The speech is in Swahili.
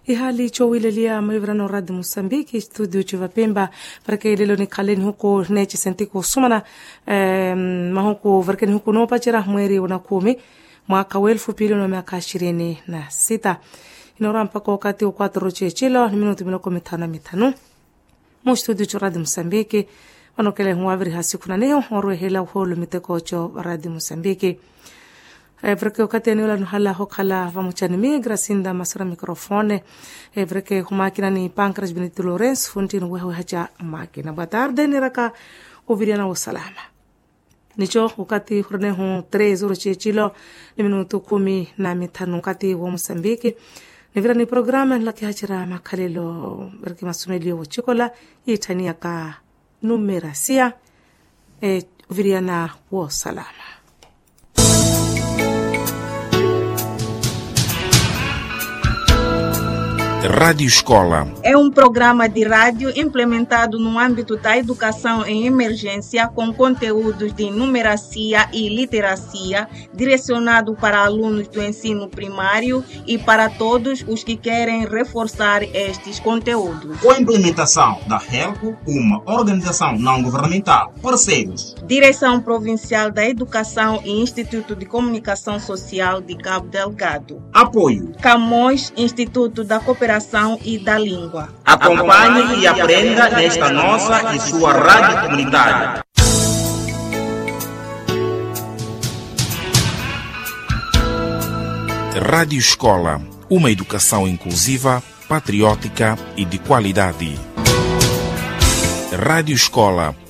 ihali chowilelia maivrano Radio Mosambiki studio chivapemba parake lelo ni kaleni huko nechi sentiko sumana mahuko varkeni huko nopachira mweri una 10 mwaka wa 2026 inora mpaka wakati wa 4 chechilo ni minuti 15 mu studio cha Radio Mosambiki wanokele huaviri hasikuna neo orwe hela uholo miteko cho Radio Mosambiki Vreke wakati eneo nuhala hokala vamuchani migra sinda masura mikrofone vreke humakina ni Pancras Benito Lorenzo funtino wewe haja makina. Boa tarde ni raka uviriana usalama. Nicho wakati hurne hu 3 uru chechilo ni minuto 15 wakati wa Mosambiki. Nivira ni programa laki hachira makalelo vreke masunelio wachikola itania ka numerasia uviriana usalama. Rádio Escola é programa de rádio implementado no âmbito da educação em emergência com conteúdos de numeracia e literacia, direcionado para alunos do ensino primário e para todos os que querem reforçar estes conteúdos. Com a implementação da HELCO, uma organização não governamental, parceiros. Direção Provincial da Educação e Instituto de Comunicação Social de Cabo Delgado. Apoio. Camões, Instituto da Cooperação e da Língua. Acompanhe e aprenda nesta nossa e sua rádio comunitária. Rádio Escola, uma educação inclusiva, patriótica e de qualidade. Rádio Escola